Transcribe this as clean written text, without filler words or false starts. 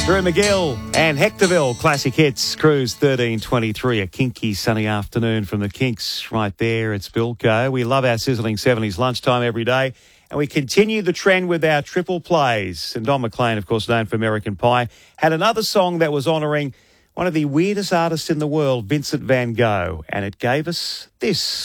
Drew McGill and Hectorville Classic Hits Cruise 1323. A kinky sunny afternoon from the Kinks right there. It's Bilko. We love our sizzling 70s lunchtime every day. And we continue the trend with our triple plays. And Don McLean, of course, known for American Pie, had another song that was honouring one of the weirdest artists in the world, Vincent van Gogh. And it gave us this.